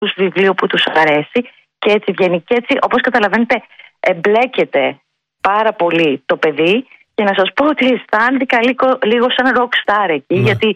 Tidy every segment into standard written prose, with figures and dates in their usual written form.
βιβλίου που τους αρέσει και έτσι βγαίνει. Και έτσι, όπως καταλαβαίνετε, εμπλέκεται πάρα πολύ το παιδί και να σας πω ότι αισθάνθηκα λίγο σαν rock star εκεί, γιατί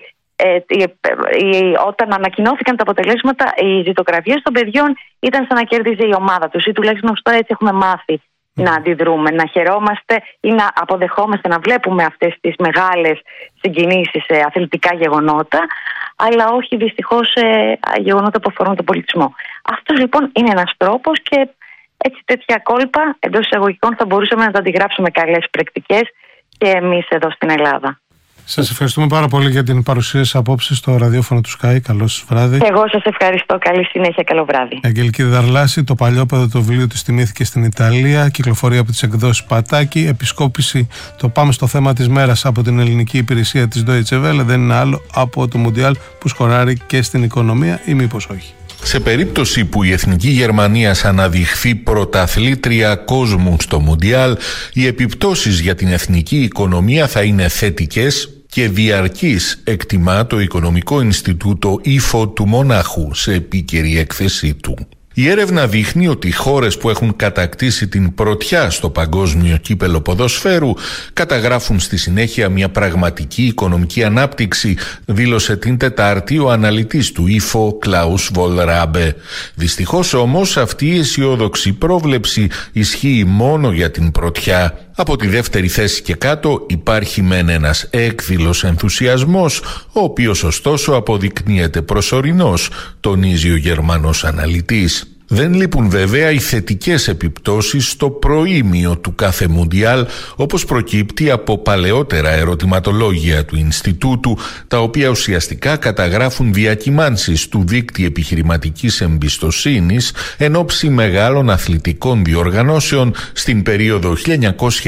όταν ανακοινώθηκαν τα αποτελέσματα, οι ζητογραφίες των παιδιών ήταν σαν να κέρδιζε η ομάδα τους, ή τουλάχιστον τώρα έτσι έχουμε μάθει να αντιδρούμε, να χαιρόμαστε ή να αποδεχόμαστε, να βλέπουμε αυτές τις μεγάλες συγκινήσεις σε αθλητικά γεγονότα, αλλά όχι δυστυχώς σε γεγονότα που αφορούν τον πολιτισμό. Αυτός λοιπόν είναι ένας τρόπος και έτσι τέτοια κόλπα εντός εισαγωγικών θα μπορούσαμε να τα αντιγράψουμε καλές πρακτικές και εμείς εδώ στην Ελλάδα. Σας ευχαριστούμε πάρα πολύ για την παρουσίαση απόψε στο ραδιόφωνο του Sky. Καλό σας βράδυ. Εγώ σας ευχαριστώ. Καλή συνέχεια. Καλό βράδυ. Αγγελική Δαρλάση, το παλιόπαιδο του βιβλίου της τιμήθηκε στην Ιταλία. Κυκλοφορεί από τις εκδόσεις Πατάκη. Επισκόπηση, το πάμε στο θέμα της μέρας από την ελληνική υπηρεσία της Deutsche Welle. Δεν είναι άλλο από το Μουντιάλ που σκοράρει και στην οικονομία, ή μήπως όχι. Σε περίπτωση που η Εθνική Γερμανία αναδειχθεί πρωταθλήτρια κόσμου στο Μουντιάλ, οι επιπτώσεις για την εθνική οικονομία θα είναι θετικές και διαρκής, εκτιμά το Οικονομικό Ινστιτούτο ΙΦΟ του Μονάχου σε επίκαιρη έκθεσή του. Η έρευνα δείχνει ότι οι χώρες που έχουν κατακτήσει την πρωτιά στο παγκόσμιο κύπελο ποδοσφαίρου καταγράφουν στη συνέχεια μια πραγματική οικονομική ανάπτυξη, δήλωσε την Τετάρτη ο αναλυτής του ΙΦΟ Κλάους Βολράμπε. Δυστυχώς όμως αυτή η αισιόδοξη πρόβλεψη ισχύει μόνο για την πρωτιά. Από τη δεύτερη θέση και κάτω υπάρχει μεν ένας έκδηλος ενθουσιασμός, ο οποίος ωστόσο αποδεικνύεται προσωρινός, τονίζει ο Γερμανός αναλυτής. Δεν λείπουν βέβαια οι θετικές επιπτώσεις στο προήμιο του κάθε Μουντιάλ, όπως προκύπτει από παλαιότερα ερωτηματολόγια του Ινστιτούτου, τα οποία ουσιαστικά καταγράφουν διακυμάνσεις του δίκτυ επιχειρηματικής εμπιστοσύνης εν ώψη μεγάλων αθλητικών διοργανώσεων στην περίοδο 1991-2024.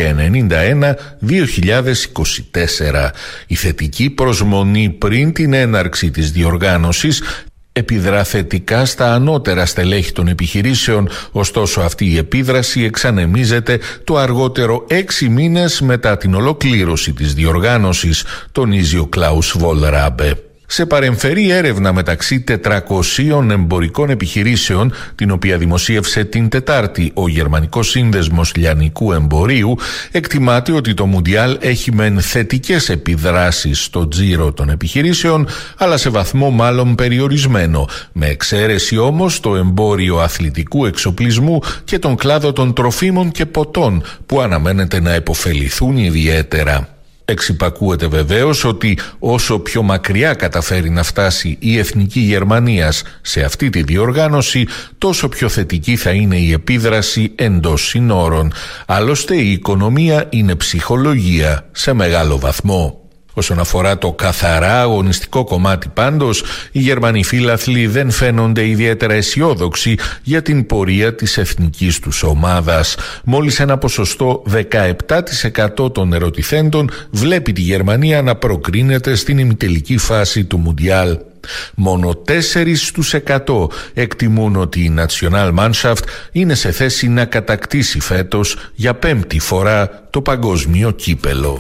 Η θετική προσμονή πριν την έναρξη της διοργάνωσης επιδρά θετικά στα ανώτερα στελέχη των επιχειρήσεων, ωστόσο αυτή η επίδραση εξανεμίζεται το αργότερο 6 μήνες μετά την ολοκλήρωση της διοργάνωσης, τονίζει ο Κλάους Βολράμπε. Σε παρεμφερή έρευνα μεταξύ 400 εμπορικών επιχειρήσεων, την οποία δημοσίευσε την Τετάρτη ο Γερμανικός Σύνδεσμος Λιανικού Εμπορίου, εκτιμάται ότι το Μουντιάλ έχει μεν θετικές επιδράσεις στο τζίρο των επιχειρήσεων, αλλά σε βαθμό μάλλον περιορισμένο, με εξαίρεση όμως το εμπόριο αθλητικού εξοπλισμού και τον κλάδο των τροφίμων και ποτών, που αναμένεται να επωφεληθούν ιδιαίτερα. Εξυπακούεται βεβαίως ότι όσο πιο μακριά καταφέρει να φτάσει η Εθνική Γερμανίας σε αυτή τη διοργάνωση, τόσο πιο θετική θα είναι η επίδραση εντός συνόρων. Άλλωστε η οικονομία είναι ψυχολογία σε μεγάλο βαθμό. Όσον αφορά το καθαρά αγωνιστικό κομμάτι πάντως, οι Γερμανοί φίλαθλοι δεν φαίνονται ιδιαίτερα αισιόδοξοι για την πορεία της εθνικής τους ομάδας. Μόλις ένα ποσοστό 17% των ερωτηθέντων βλέπει τη Γερμανία να προκρίνεται στην ημιτελική φάση του Μουντιάλ. Μόνο 4% εκτιμούν ότι η Nationalmannschaft είναι σε θέση να κατακτήσει φέτος για 5η φορά το παγκόσμιο κύπελο.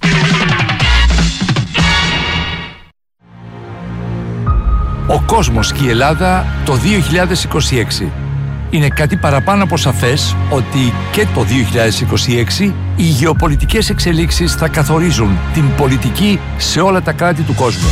Ο κόσμος και η Ελλάδα το 2026. Είναι κάτι παραπάνω από σαφές ότι και το 2026 οι γεωπολιτικές εξελίξεις θα καθορίζουν την πολιτική σε όλα τα κράτη του κόσμου.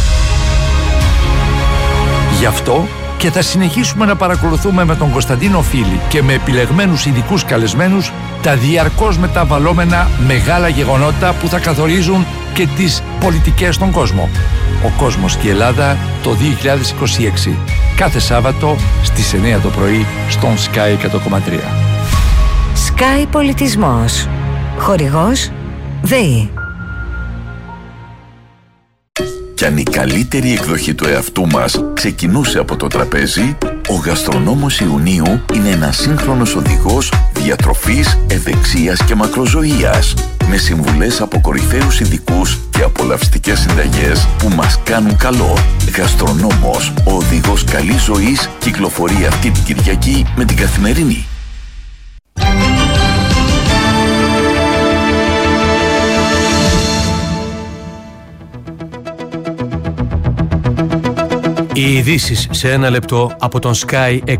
Γι' αυτό και θα συνεχίσουμε να παρακολουθούμε με τον Κωνσταντίνο Φίλη και με επιλεγμένους ειδικούς καλεσμένους τα διαρκώς μεταβαλλόμενα μεγάλα γεγονότα που θα καθορίζουν και τις πολιτικές στον κόσμο. Ο κόσμος και η Ελλάδα το 2026. Κάθε Σάββατο στις 9 το πρωί στον Sky 100,3. Sky Πολιτισμός. Χορηγός ΔΕΗ. Κι αν η καλύτερη εκδοχή του εαυτού μας ξεκινούσε από το τραπέζι, ο Γαστρονόμος Ιουνίου είναι ένας σύγχρονος οδηγός διατροφής, ευεξίας και μακροζωίας, με συμβουλές από κορυφαίους ειδικούς και απολαυστικές συνταγές που μας κάνουν καλό. Γαστρονόμος, ο οδηγός καλής ζωής, κυκλοφορεί αυτή την Κυριακή με την Καθημερινή. Οι ειδήσεις σε ένα λεπτό από τον Sky